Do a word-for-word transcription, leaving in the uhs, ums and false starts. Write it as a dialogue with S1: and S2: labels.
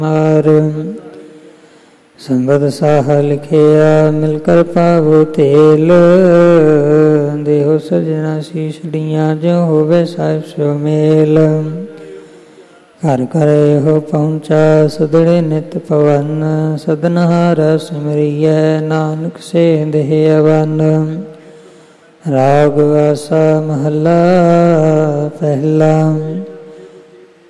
S1: ਮਾਰ ਸੰਗਤ ਸਾਹ ਲਿਖਿਆ ਮਿਲ ਕਰ ਪਾਵੋ ਤੇਲ ਦੇਹੋ ਸਜਣਾ ਸੀਸੜੀਆਂ ਜੋ ਹੋਵੇ ਸਾਹਿਬ ਸੋ ਮੇਲ ਘਰ ਘਰ ਇਹੋ ਪਹੁੰਚਾ ਸਦੜੇ ਨਿਤ ਪਵਨ ਸਦਨਹਾਰ ਸਿਮਰਿਐ ਨਾਨਕ ਸੇ ਦੇਹ ਅਵਨ ਰਾਗ ਆਸਾ ਮਹੱਲਾ ਪਹਿਲਾ